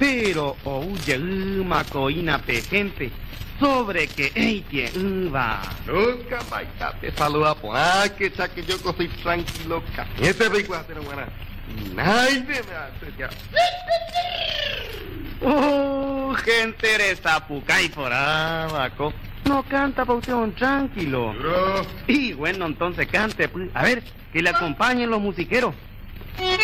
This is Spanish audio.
Pero oye, macoína gente, sobre que va. Nunca vaya, te saluda por que saque yo soy tranquilo. Este rico hacer buena. Nadie me hace ya. Gente eres apucay por abaco. No canta pa' usted un tranquilo. Bro. Y bueno, entonces cante, pues. A ver, que le acompañen los musiqueros.